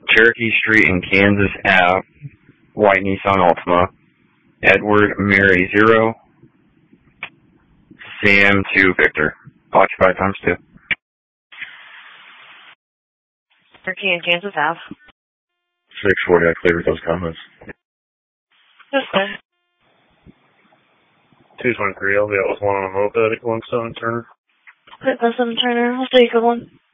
Cherokee Street and Kansas Ave, white Nissan Altima. Edward Mary 0, Sam 2 Victor. Occupied ×2. Cherokee and Kansas Ave. 640, I cleared those comments. Yes, sir. 223, LV, that was one on a moped at 17 Turner. Put this in Turner. I'll take a good one.